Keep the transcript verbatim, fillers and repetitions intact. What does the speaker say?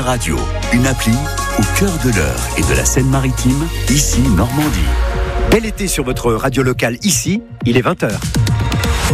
Radio, une appli au cœur de l'Eure et de la Seine-Maritime, ici Normandie. Bel été sur votre radio locale ici, il est vingt heures.